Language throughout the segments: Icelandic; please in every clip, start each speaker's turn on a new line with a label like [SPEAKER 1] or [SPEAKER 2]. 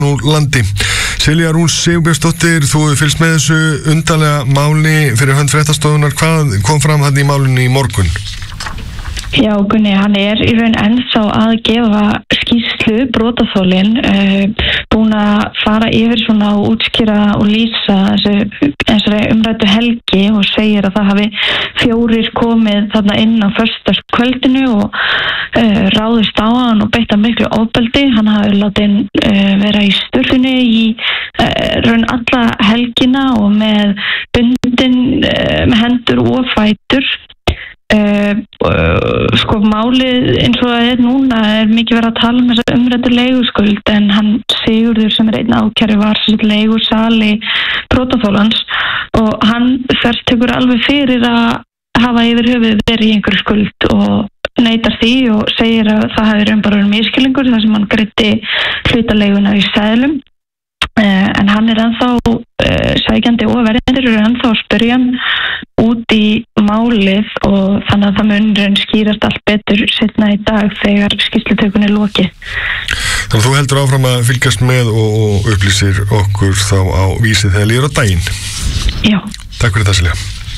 [SPEAKER 1] úr landi. Silja Rún Sigurbjörnsdóttir, þú hefur fylgst með þessu undarlega máli fyrir hönd fréttastofunnar. Hvað kom fram þarna í málinu í morgun?
[SPEAKER 2] Já, Gunni, hann í raun ennþá að gefa skýrslu, brotaþolinn, búin að fara yfir svona og útskýra og lýsa þessari umræddu helgi og segir að það hafi 4 komið þarna inn á föstudagskvöldinu og ráðist á hann og beitt hann miklu ofbeldi. Hann hafi látið vera í sturtunni í raun alla helgina og með bundin með hendur og fætur. Sko málið eins og það núna mikið verið að tala þessa umræddu leiguskuld en hann Sigurður sem einn ákæri var leigusali brotaþolans og hann þvertekur alveg fyrir að hafa yfir höfuð verið í einhverju skuld og neitar því og segir að það hafi bara miskilningur þar sem hann greiddi hlutaleiguna í seðlum. En hann ennþá sækjandi og verjendur ennþá að spyrja hann út í málið og þannig að það munurinn skýrast allt betur seinna í dag þegar skýrslutökunni er lokið.
[SPEAKER 1] Þannig að þú heldur áfram að fylgjast með og upplýsir okkur þá á Vísi þegar líður á daginn.
[SPEAKER 2] Já.
[SPEAKER 1] Takk fyrir það, Silja.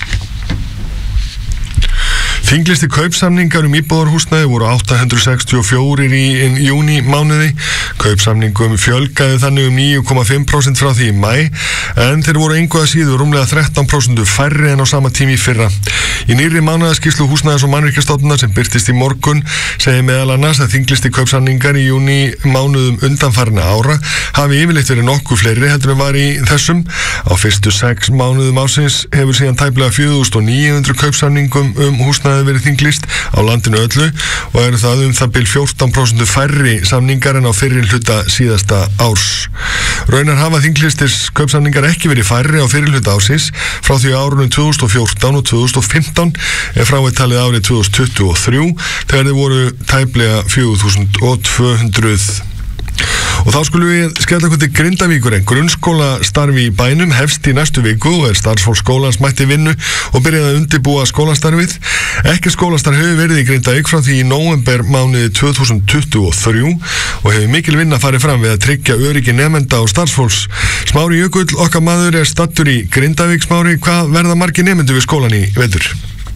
[SPEAKER 1] Þinglisti kaupsamningar íbúðarhúsnæði voru 864 í júní mánuði. Kaupsamningum fjölgaði þannig 9,5% frá því í maí, en þeir voru engu að síður rúmlega 13% færri en á sama tími í fyrra. Í nýrri mánaðarskýrslu Húsnæðis- og mannvirkjastofnunar sem birtist í morgun segir meðal annars að þinglisti kaupsamningar í júní mánuðum undanfarinna ára hafi yfirleitt verið nokkuð fleiri heldur en var í þessum. Á fyrstu 6 mánuðum ársins hefur síðan tæplega 4.900 kaupsamningum húsnæði verið þinglist á landinu öllu og eru það það bil 14% færri samningar en á fyrri hluta síðasta árs. Raunar hafa þinglistis kaupsamningar ekki verið færri á fyrri hluta ársins frá því árunum 2014 og 2015 en frá talið árið 2023 þegar þeir voru tæplega 4.200. Og þá skulum við skella okkur til Grindavíkur en grunnskólastarfi í bænum hefst í næstu viku og starfsfólk skólans mætti vinnu og byrjaði að undirbúa skólastarfið. Ekki skólastarf hefur verið í Grindavík frá því í nóvember mánuði 2023 og hefur mikil vinna farið fram við að tryggja öryggi nemenda og starfsfólks. Smári Jökull, okkar maður stattur í Grindavík. Smári, hvað verða margir nemendur við skólan í vetur?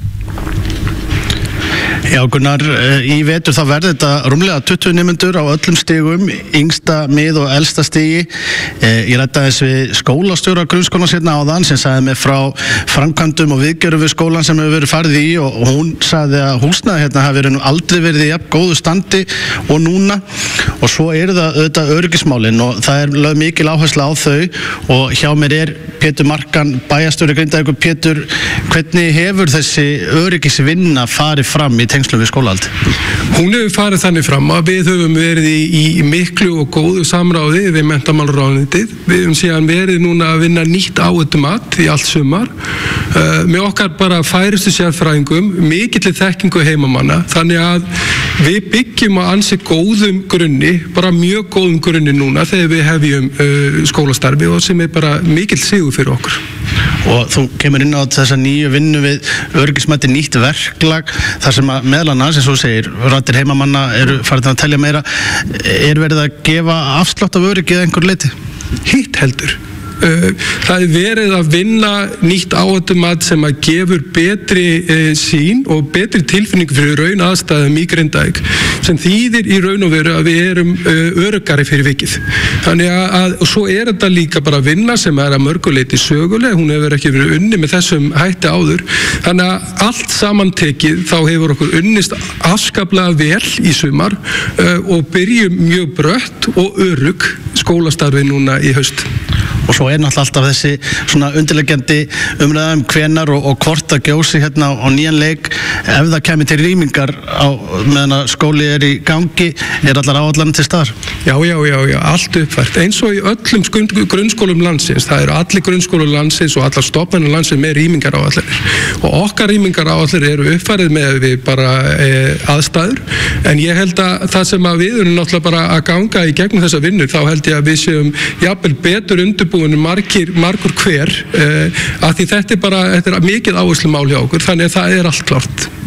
[SPEAKER 3] Já, Gunnar, í vetur þá verður þetta rúmlega 20 nemendur á öllum stigum, yngsta, mið og elsta stigi. Ég ræddi þess við skólastjóra grunnskólans hérna áðan sem sagði mig frá framkvæmdum og viðgerðum við skólan sem hefur verið farið í og hún sagði að húsnæði hérna hafi aldrei verið í jafn góðu standi og núna og svo eru það auðvitað öryggismálin og það lögð mikil áhersla á þau og hjá mér Pétur Markan, bæjarstjóri Grindavíkur. Pétur, hvernig hefur þessi öryggisvinna farið fram í tengslum við skólahald?
[SPEAKER 4] Hún hefur farið þannig fram að við höfum verið í miklu og góðu samráði við menntamálaráðuneytið. Við höfum síðan verið núna að vinna nýtt áhættumat í allt sumar með okkar bara færustu sérfræðingum, mikilli þekkingu heimamanna, þannig að við byggjum á ansi góðum grunni, bara mjög góðum grunni núna þegar við hefjum skólastarfi og sem bara mikill sigur fyrir okkur.
[SPEAKER 3] Og þú kemur inn á þessa nýju vinnu við öryggismati, nýtt verklag þar sem að meðal annars, eins og þú segir, raddir heimamanna eru farið að telja meira. Verið að gefa afslátt af öryggið einhver leyti?
[SPEAKER 4] Hitt heldur. Það verið að vinna nýtt áhættumat sem að gefur betri sýn og betri tilfinningu fyrir raun aðstæðum í Grindavík sem þýðir í raun og veru að við erum öruggari fyrir vikið. Þannig að og svo þetta líka bara vinna sem að mörguleiti söguleg, hún hefur ekki verið unni með þessum hætti áður. Þannig að allt samantekið þá hefur okkur unnist afskaplega vel í sumar og byrjum mjög brött og örugg skólastarfi núna í haust.
[SPEAKER 3] Og svo náttúrulega alltaf þessi svona undirliggjandi umræða hvenar og hvort að gjósi hérna á nýjan leik ef það kemur til rýmingar meðan að skóli í gangi, allar áallanir til staðar? Já,
[SPEAKER 4] allt uppfært. Eins og í öllum grunnskólum landsins, það eru allir grunnskólum landsins og allar stofnanir landsins með rýmingaráallanir. Og okkar rýmingaráallanir eru uppfærið með við bara aðstæður, en ég held að það sem að við erum náttúrulega bara að ganga í gegnum þessa vinnu, þá held ég að við séum jafnvel betur undirbúin margur hver að því þetta er mikið áherslumál hjá okkur, þannig að það er allt klárt.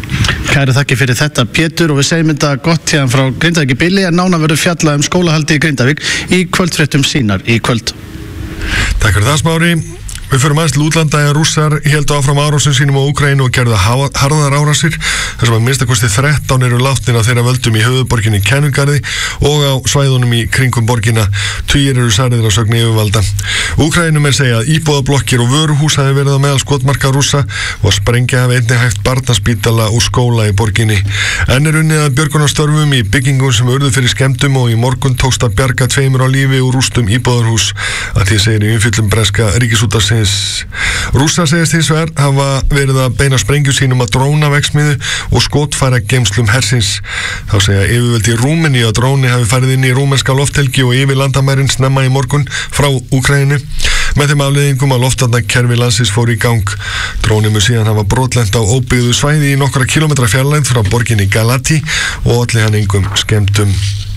[SPEAKER 3] Kæri þakki fyrir þetta Pétur og við segjum þetta gott hérna frá Grindavík í bili en nánar verður fjallað skólahaldi í Grindavík í kvöldfréttum sínar í kvöld.
[SPEAKER 1] Takk fyrir það Smári. Við förum aðeins til útlanda en Rússar héldu áfram árásum sínum á Úkraínu og gerðu harðar árásir þar sem að minnstakosti 13 eru látnir á þeirra völdum í höfuðborginni Kennugarði og á svæðunum í kringum borgina. Tugir eru særðir á sögn yfirvalda. Úkraínum segja að íbúðablokkir og vöruhús hafi verið á meðal skotmarka Rússa og sprengja hafi einnig hægt barnaspítala og skóla í borginni. Enn unnið að björgunarstörfum í byggingum sem urðu fyrir skemmdum og í morgun tókst að bjarga 2 á lífi úr rústum íbúðarhús að því segir í umfjöllun breska Ríkisútvarpsins. Rússar segist hins vegar hafa verið að beina sprengju sínum að drónaverksmiðju og skotfæra geymslum hersins. Þá segja yfirvöld í Rúmeníu að dróni hafi farið inn í rúmenska lofthelgi og yfir landamærin snemma í morgun frá Úkraínu með þeim afleiðingum að loftvarnakerfi landsins fór í gang. Dróni mun síðan hafa brotlent á óbyggðu svæði í nokkra kilometra fjarlægð frá borginni Galati og olli hann engum skemmdum.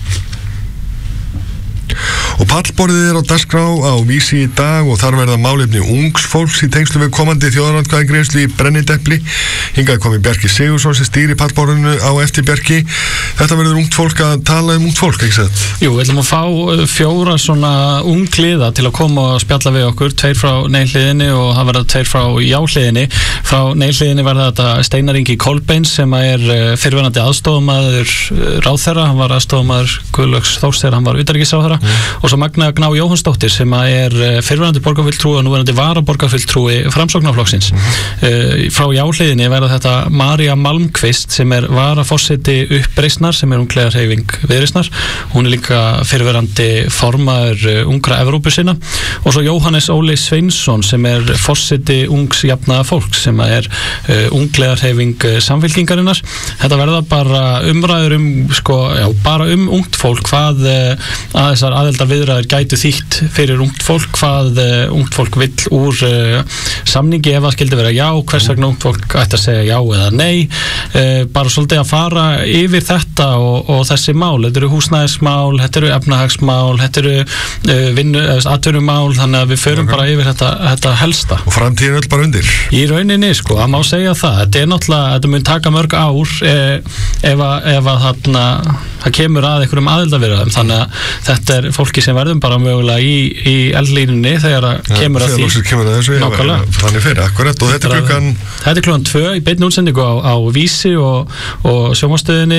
[SPEAKER 1] Og pallborðið á dagskrá á Vísi í dag og þar verða málefni ungs fólks í tengslu við komandi þjóðaratkvæðagreiðslu í brennidepli. Hingað komi Bjarki Sigursson sem stýri pallborðinu á eftir Bjarki. Þetta verður ungt fólk að tala ungt fólk, ekki satt?
[SPEAKER 5] Jú, við ætlum að fá 4 svona ungliða til að koma og spjalla við okkur, 2 frá nei-hliðinni og það verða 2 frá já-hliðinni. Frá nei-hliðinni verða þetta Steinar Ingi Kolbeins sem er fyrrverandi aðstofamaður ráðherra, hann var aðstofamaður Guðlaugs Þórs þegar hann var utanríkisráðherra og svo Magna Gná Jóhannsdóttir sem er fyrrverandi borgarfulltrúi og núverandi varaborgarfulltrúi Framsóknarflokksins. Frá já-hliðinni verða þetta María Malmqvist sem er varaforseti Uppreisnar sem er unglegarhreyfing Viðreisnar. Hún er líka fyrrverandi formaður ungra Evrópusinna og svo Jóhannes Óli Sveinsson sem er forseti ungs jafnaða fólks sem er unglegarhreyfing Samfylkingarinnar. Þetta verða bara umræður bara ungt fólk, hvað að þessar aðildarviðræður gætu þýtt fyrir ungt fólk, hvað ungt fólk vill úr samningi ef það skildi vera já, hvers vegna ungt fólk ætti að segja já eða nei, bara svolítið að fara yfir þetta og þessi mál. Þetta eru húsnæðismál, þetta eru efnahagsmál, þetta eru atvinnumál, þannig að við förum bara yfir þetta helsta.
[SPEAKER 1] Og framtíðin öll bara undir? Í
[SPEAKER 5] rauninni, að má segja það. Þetta er náttúrulega, þetta mun taka mörg ár ef að það kemur að einhverjum aðildarviðræðum, þannig að þetta er fólki sem verðum bara mögulega í eldlínunni þegar það kemur að því. Nákvæmlega.
[SPEAKER 1] Þannig fyrir, akkurat, og þetta er klukkan? Þetta
[SPEAKER 5] er klukkan 2 í beinni útsendingu á Vísi og sjónvarpsstöðinni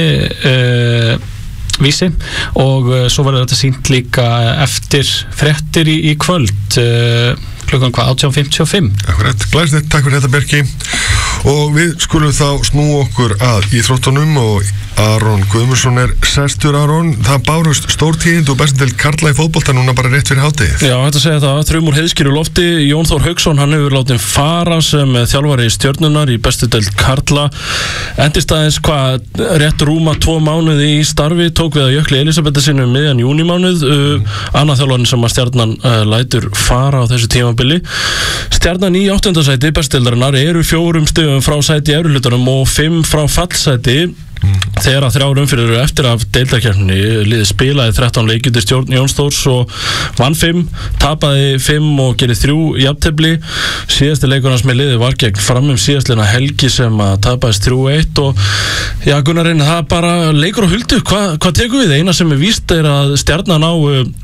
[SPEAKER 5] Vísi og svo verður þetta sýnt líka eftir fréttir í kvöld klukkan 18:55.
[SPEAKER 1] Akkurat, glæsilegt, takk fyrir þetta Bjarki og við skulum þá snúa okkur að íþróttunum og Aron Guðmundsson er sestur. Aron, það bárust stórtíðindi og bestendeild karla í fótbolta núna bara rétt fyrir hádegið.
[SPEAKER 6] Já, hægt að segja það, þrjum úr heiðskíru lofti. Jón Þór Hauksson, hann hefur látið fara sem þjálfari Stjörnunnar í bestendeild karla. Endist aðeins rétt rúma 2 mánuði í starfi, tók við að Jökli Elísabetta sinni miðjan júnímánuð. Annar þjálfarinn sem að Stjarnan lætur fara á þessu tímabili. Stjarnan í 8. sæti bestdeildarinnar eru 4 stigum frá sæti í efri hlutanum og 5 frá fallsæti. Þegar að 3 umferðir eru eftir af deildarkeppninni, liðið spilaði 13 leiki undir stjórn Jóns Þórs og vann 5, tapaði 5 og gerði 3 jafntefli. Síðasti leikur hans með liðið var gegn Fram síðastliðna helgi sem að tapaðist 3-1 og já, Gunnar Reynir, það er bara leikur á huldu. Hvað tekur við? Eina sem er víst er að Stjarnan á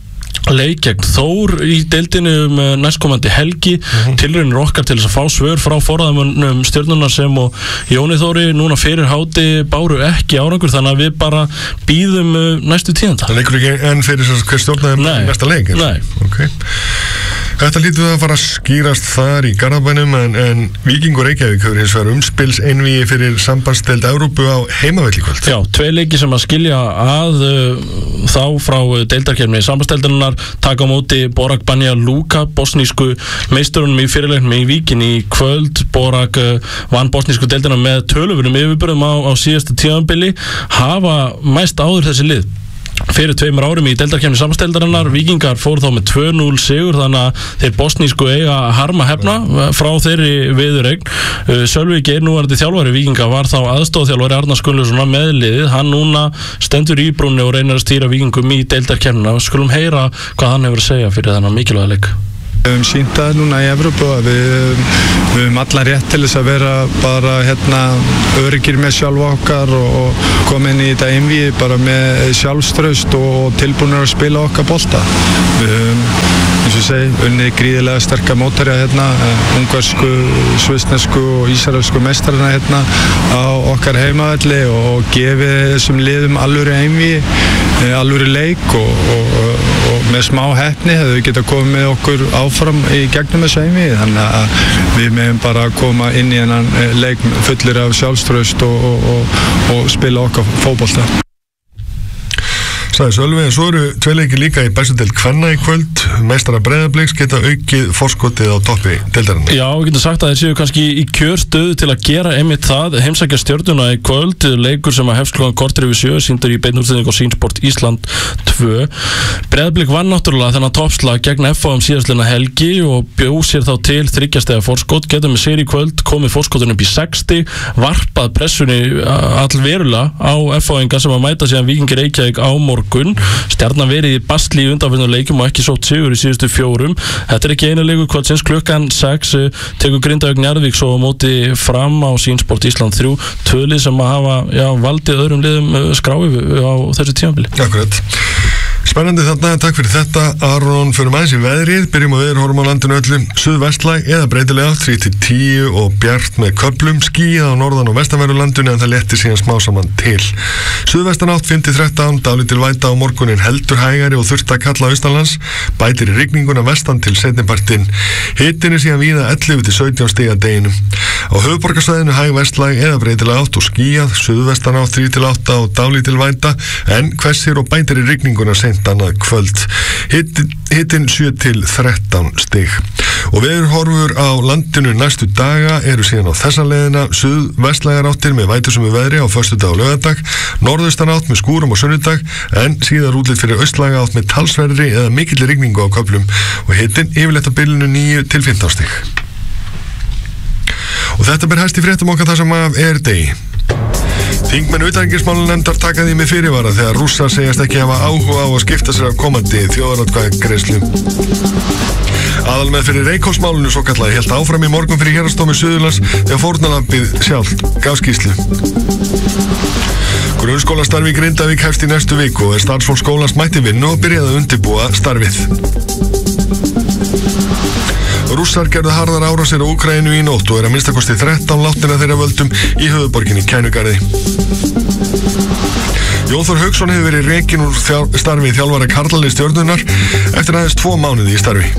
[SPEAKER 6] leik gegn Þór í deildinu næstkomandi helgi. Tilraunir okkar til þess að fá svör frá forráðamönnum Stjörnunnar sem og Jóni Þóri núna fyrir háti báru ekki árangur, þannig að við bara bíðum næstu tíðanda.
[SPEAKER 1] Það leikur ekki enn fyrir hver stjórnaði næsta leik?
[SPEAKER 6] Nei.
[SPEAKER 1] Okay. Þetta lítur það að fara að skýrast þar í Garðabænum en Víkingur Reykjavík hefur hins vegar umspilseinvígi fyrir sambandsdeild Evrópu á heimavelli kvöld.
[SPEAKER 6] Já, 2 leiki sem að skilja að þá frá deildarkeppni sambandsdeildarinnar, taka á móti Borak Banja Luka, bosnísku meisturunum í fyrirleiknum í Víkin í kvöld. Borak vann bosnísku deildina með töluverðum yfirbörðum á síðasta tímabili, hafa mæst áður þessi lið fyrir 2 árum í deildarkeppni sambandsdeildarinnar. Víkingar fóru þá með 2-0 sigur, þannig að þeir bosnísku eiga harma hefna frá þeirri viðureign. Sölvi Geir, núverandi þjálfari Víkinga, var þá aðstoðarþjálfari Arnars Gunnlaugssonar með liðið. Hann núna stendur í brúnni og reynir að stýra Víkingum í deildarkeppnina. Skulum heyra hvað hann hefur að segja fyrir þennan mikilvæga leik.
[SPEAKER 7] Við höfum sýnt það núna í Evrópu að við höfum allan rétt til þess að vera bara öryggir með sjálfa okkar og koma inn í þetta einvígi bara með sjálfstraust og tilbúinir að spila okkar bolta. Við höfum, eins og segi, unnið gríðilega sterka mótherja ungversku, svissnesku og ísraelsku meistarana á okkar heimavelli og gefið þessum liðum alvöru einvígi, alvöru leik og með smá heppni hefðu við getað komið með okkur áfram í gegnum þessu einvígi, þannig að við meðum bara að koma inn í þennan leik fullir af sjálfstraust og spila okkar fótbolta.
[SPEAKER 1] Sæði Sölvi, en svo eru tvei leikir líka í bestu deild kvenna í kvöld. Meistara Breiðabliks geta aukið forskotið á toppi deildarinnar.
[SPEAKER 6] Já, við getum sagt að þeir séu kannski í kjörstöðu til að gera einmitt það, heimsækja Stjörnuna í kvöld, leikur sem að hefst klukkan korter yfir 7, sýndur í beinni útsendingu á Sýnsport Ísland 2. Breiðablik vann náttúrulega þennan toppslag gegn FH síðastliðna helgi og bjóð sér þá til 3 stiga forskot, getum við sér í kvöld komið forskotun upp í 60, varpað pressunni allverulega á FH-inga sem að mæta síðan Víkingi Reykjavík á morgun. Stjarnan verið í basli í undanförnum leikum og ekki sótt sigur í síðustu 4. Þetta er ekki einu leikur kvöldsins, klukkan 6 tekur Grindavík Njarðvík svo á móti Fram á Sýnsport Ísland 3, tvölið sem að hafa valdið öðrum liðum skráið á þessu tímabili.
[SPEAKER 1] Akkurat. Spennandi þarna, takk fyrir þetta. Aron, förum aðeins í veðrið, byrjum á veðurhorfum á landinu öllu. Suðvestlæg eða breytilega 3-10 og bjart með köflum, skýjað á norðan og vestanverðu landinu en það léttir síðan smá saman til. Suðvestan átt 5-13, dálítil væta á morgunin, heldur hægari og þurrt að kalla austanlands, bætir í rigninguna vestan til seinnipartinn. Hitinn er síðan víða 11-17 stig að deginum. Á höfuðborgarsvæðinu hæg vestlæg eða breytilega átt og skýjað, suðvestan átt 3-8 og dálítil væta en hvessir og bætir í rigninguna annað kvöld. Hitinn 7-13 stig. Og veðurhorfur á landinu næstu daga eru síðan á þessa leiðina: suðvestlægar áttir með vætusömu veðri á föstudag og laugardag, norðaustan átt með skúrum á sunnudag en síðar útlit fyrir austlæga átt með talsverðri eða mikilli rigningu á köflum og hitinn yfirleitt á bilinu 9-15 stig. Og þetta ber hæst í fréttum okkar þar sem af er degi. Þingmenn utanríkismálanefndar taka því með fyrirvara þegar Rússar segjast ekki hafa áhuga á að skipta sér af komandi þjóðaratkvæðagreiðslu. Aðalmeð fyrir Reykholtsmálinu svo kallaði hélt áfram í morgun fyrir héraðsdómi Suðurlands þegar fórnarlambið sjálft gaf skýrslu. Grunnskólastarfi í Grindavík hefst í næstu viku og starfsfólk skólans mætti vinnu og byrjaði að undirbúa starfið. Rússar gerðu harðar árásir á Úkraínu í nótt og að minnstakosti 13 látnir þeirra völdum í höfuðborginni Kænugarði. Jón Þór Hauksson hefur verið rekinn úr starfi þjálfara karlaliðs Stjörnunnar eftir aðeins 2 mánuði í starfi.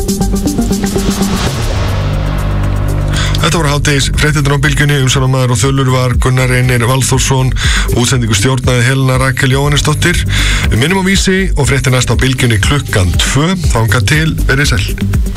[SPEAKER 1] Þetta voru hádegis fréttirnar á Bylgjunni, umsjónarmaður og þullur var Gunnar Reynir Valþórsson, útsendingu stjórnaði Helena Rakel Jóhannesdóttir. Við minnum á Vísi og fréttir næst á Bylgjunni klukkan 2, þangað til verið sæl.